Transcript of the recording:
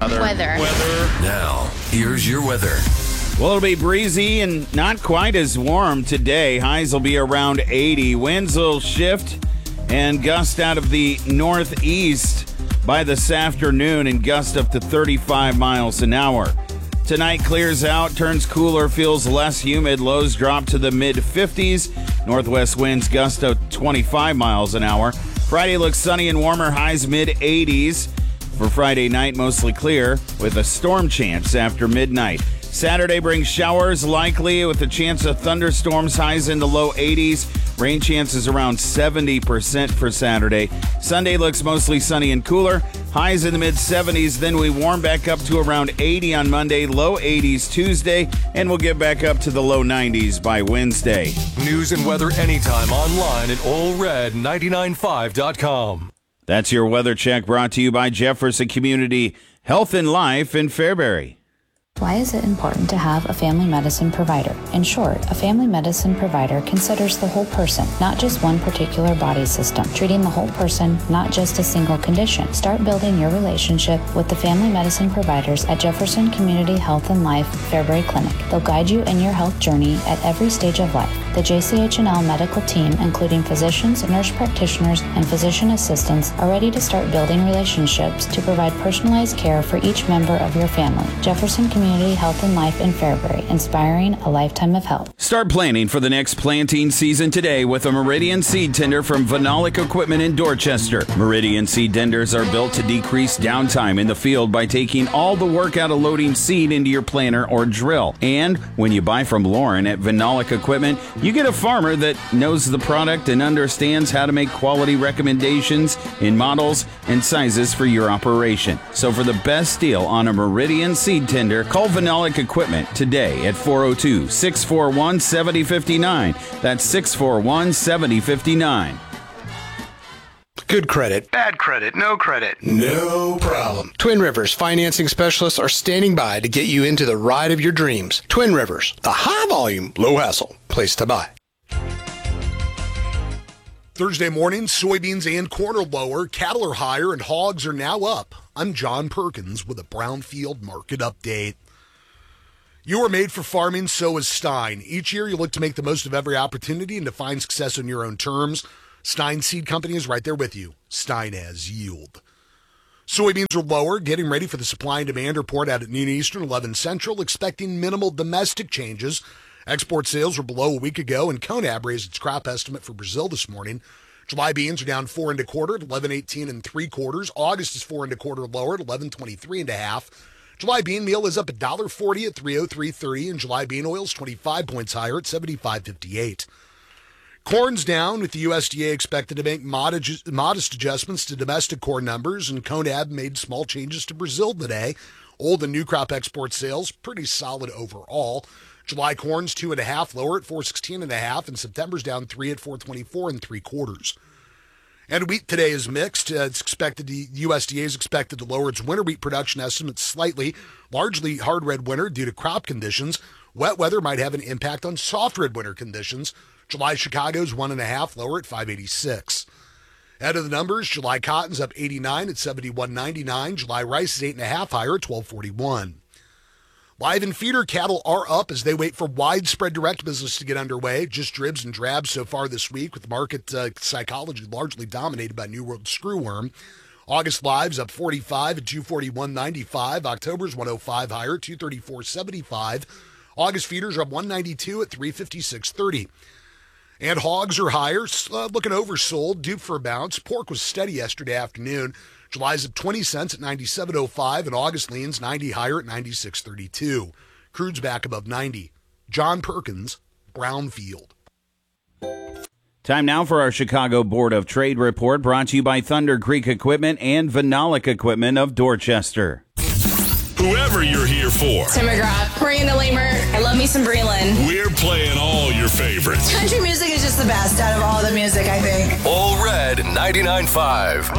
Weather. Now, here's your weather. Well, it'll be breezy and not quite as warm today. Highs will be around 80. Winds will shift and gust out of the northeast by this afternoon and gust up to 35 miles an hour. Tonight clears out, turns cooler, feels less humid. Lows drop to the mid-50s. Northwest winds gust up 25 miles an hour. Friday looks sunny and warmer, highs mid-80s. For Friday night, mostly clear with a storm chance after midnight. Saturday brings showers likely with a chance of thunderstorms, highs in the low 80s. Rain chances around 70% for Saturday. Sunday looks mostly sunny and cooler, highs in the mid-70s. Then we warm back up to around 80 on Monday, low 80s Tuesday, and we'll get back up to the low 90s by Wednesday. News and weather anytime online at allred995.com. That's your weather check brought to you by Jefferson Community Health and Life in Fairbury. Why is it important to have a family medicine provider? In short, a family medicine provider considers the whole person, not just one particular body system, treating the whole person, not just a single condition. Start building your relationship with the family medicine providers at Jefferson Community Health and Life Fairbury Clinic. They'll guide you in your health journey at every stage of life. The JCH&L medical team, including physicians, nurse practitioners, and physician assistants, are ready to start building relationships to provide personalized care for each member of your family. Jefferson Community Health and Life in Fairbury, inspiring a lifetime of health. Start planning for the next planting season today with a Meridian seed tender from Vinolic Equipment in Dorchester. Meridian seed tenders are built to decrease downtime in the field by taking all the work out of loading seed into your planter or drill. And when you buy from Lauren at Vinolic Equipment, you get a farmer that knows the product and understands how to make quality recommendations in models and sizes for your operation. So for the best deal on a Meridian seed tender, call Vinolic Equipment today at 402-641-7059. That's 641-7059. Good credit, bad credit, no credit. No problem. Twin Rivers financing specialists are standing by to get you into the ride of your dreams. Twin Rivers, the high volume, low hassle place to buy. Thursday morning, soybeans and corn are lower, cattle are higher, and hogs are now up. I'm John Perkins with a Brownfield Market Update. You are made for farming, so is Stein. Each year, you look to make the most of every opportunity and to find success on your own terms. Stein Seed Company is right there with you. Stein has yield. Soybeans are lower, getting ready for the supply and demand report out at noon Eastern, 11 Central, expecting minimal domestic changes. Export sales were below a week ago, and Conab raised its crop estimate for Brazil this morning. July beans are down 4 1/4 at 11.18 3/4. August is 4 1/4 lower at 11.23 1/2. July bean meal is up $1.40 at 303.30, and July bean oil is 25 points higher at 75.58. Corn's down, with the USDA expected to make modest adjustments to domestic corn numbers, and Conab made small changes to Brazil today. Old and new crop export sales pretty solid overall. July corn's 2 1/2 lower at 416 1/2, and September's down 3 at 424 3/4. And wheat today is mixed. The USDA is expected to lower its winter wheat production estimates slightly, largely hard red winter due to crop conditions. Wet weather might have an impact on soft red winter conditions. July Chicago's 1 1/2 lower at 586. Ahead of the numbers, July cotton's up 89 at 71.99. July rice is 8 1/2 higher at 12.41. Live and feeder cattle are up as they wait for widespread direct business to get underway. Just dribs and drabs so far this week, with market psychology largely dominated by New World screwworm. August live's up 45 at 241.95. October's 105 higher, 234.75. August feeders are up 192 at 356.30. And hogs are higher, looking oversold, due for a bounce. Pork was steady yesterday afternoon. July's up 20 cents at 97.05, and August leans 90 higher at 96.32. Crude's back above 90. John Perkins, Brownfield. Time now for our Chicago Board of Trade report, brought to you by Thunder Creek Equipment and Vinolic Equipment of Dorchester. Whoever you're here for. Tim McGrath, Miranda Lamer. I love me some Breland. We're playing all your favorites. Country music is just the best out of all the music, I think. All Red 99.5.